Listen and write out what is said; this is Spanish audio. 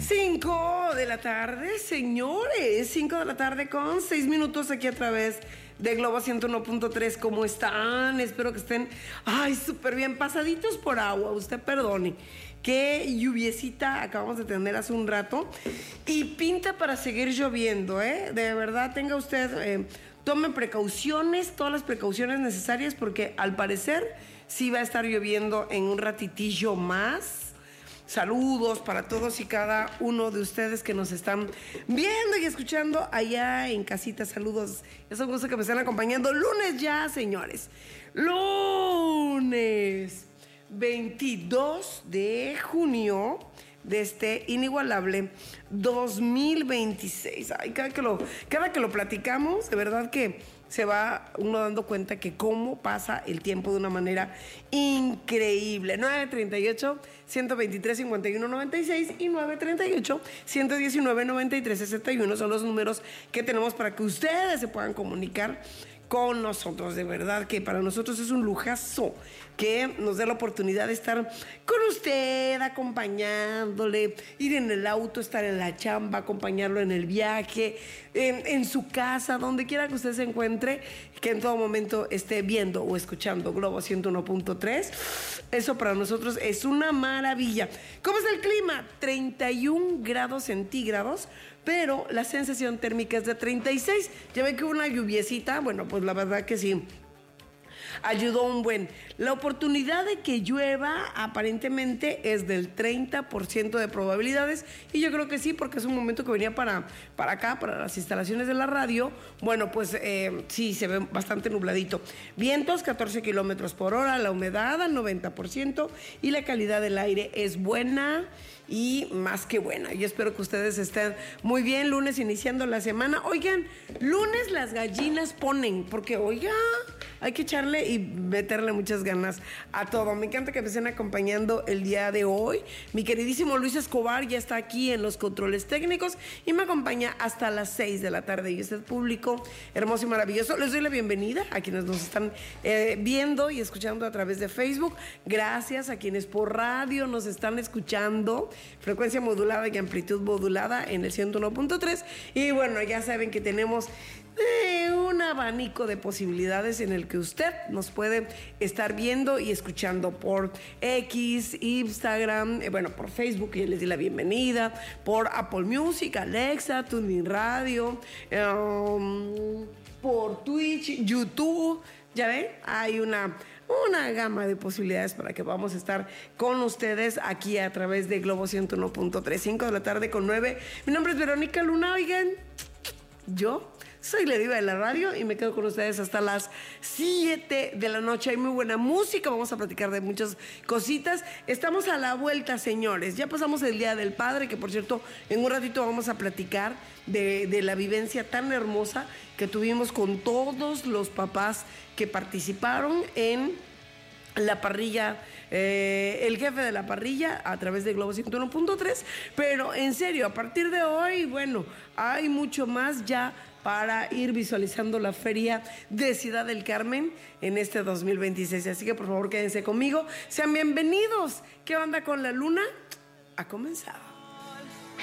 5 de la tarde, señores. 5 de la tarde con 6 minutos aquí a través de Globo 101.3. ¿Cómo están? Espero que estén, súper bien, pasaditos por agua. Usted perdone. Qué lluviecita acabamos de tener hace un rato. Y pinta para seguir lloviendo, ¿eh? De verdad, tenga usted, tome precauciones, todas las precauciones necesarias, porque al parecer sí va a estar lloviendo en un ratitillo más. Saludos para todos y cada uno de ustedes que nos están viendo y escuchando allá en casita. Saludos. Es un gusto que me estén acompañando. Lunes ya, señores. Lunes 22 de junio de este inigualable 2026. Ay, cada que lo platicamos, de verdad que se va uno dando cuenta que cómo pasa el tiempo de una manera increíble. 938-123-5196 y 938-119-9361 son los números que tenemos para que ustedes se puedan comunicar con nosotros. De verdad que para nosotros es un lujazo que nos dé la oportunidad de estar con usted, acompañándole, ir en el auto, estar en la chamba, acompañarlo en el viaje, en su casa, donde quiera que usted se encuentre, que en todo momento esté viendo o escuchando Globo 101.3. Eso para nosotros es una maravilla. ¿Cómo es el clima? 31 grados centígrados, pero la sensación térmica es de 36. Ya ve que hubo una lluviecita, bueno, pues la verdad que sí, ayudó un buen. La oportunidad de que llueva aparentemente es del 30% de probabilidades, y yo creo que sí, porque es un momento que venía para acá, para las instalaciones de la radio. Bueno, pues sí, se ve bastante nubladito. Vientos 14 kilómetros por hora, la humedad al 90% y la calidad del aire es buena y más que buena. Yo espero que ustedes estén muy bien. Lunes iniciando la semana. Oigan, lunes las gallinas ponen, porque oiga, hay que echarle y meterle muchas ganas a todo. Me encanta que me estén acompañando el día de hoy. Mi queridísimo Luis Escobar ya está aquí en los controles técnicos y me acompaña hasta las 6 de la tarde. Y usted, público hermoso y maravilloso, les doy la bienvenida a quienes nos están viendo y escuchando a través de Facebook. Gracias a quienes por radio nos están escuchando, frecuencia modulada y amplitud modulada en el 101.3. Y bueno, ya saben que tenemos un abanico de posibilidades en el que usted nos puede estar viendo y escuchando por X, Instagram, por Facebook, ya les di la bienvenida, por Apple Music, Alexa, TuneIn Radio, por Twitch, YouTube. Ya ven, hay una gama de posibilidades para que vamos a estar con ustedes aquí a través de Globo 101.3, 5 de la tarde con 9. Mi nombre es Verónica Luna. Oigan, yo soy la diva de la radio y me quedo con ustedes hasta las 7 de la noche. Hay muy buena música, vamos a platicar de muchas cositas. Estamos a la vuelta, señores. Ya pasamos el Día del Padre, que por cierto, en un ratito vamos a platicar de la vivencia tan hermosa que tuvimos con todos los papás que participaron en la parrilla, el jefe de la parrilla a través de Globo 101.3. Pero en serio, a partir de hoy, bueno, hay mucho más ya para ir visualizando la feria de Ciudad del Carmen en este 2026. Así que por favor quédense conmigo, sean bienvenidos. ¿Qué onda con la luna? Ha comenzado.